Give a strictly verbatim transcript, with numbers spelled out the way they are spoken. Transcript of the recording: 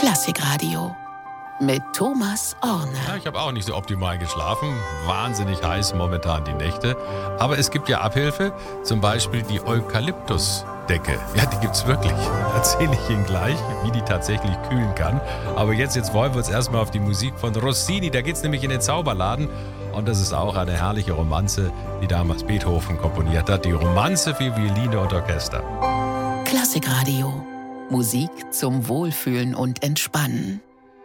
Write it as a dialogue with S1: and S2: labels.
S1: Klassikradio mit Thomas Orne.
S2: Ja, ich habe auch nicht so optimal geschlafen. Wahnsinnig heiß momentan die Nächte. Aber es gibt ja Abhilfe, zum Beispiel die Eukalyptusdecke. Ja, die gibt's wirklich. Erzähle ich Ihnen gleich, wie die tatsächlich kühlen kann. Aber jetzt, jetzt wollen wir uns erstmal auf die Musik von Rossini. Da geht's nämlich in den Zauberladen. Und das ist auch eine herrliche Romanze, die damals Beethoven komponiert hat. Die Romanze für Violine und Orchester.
S1: Klassikradio. Musik zum Wohlfühlen und Entspannen.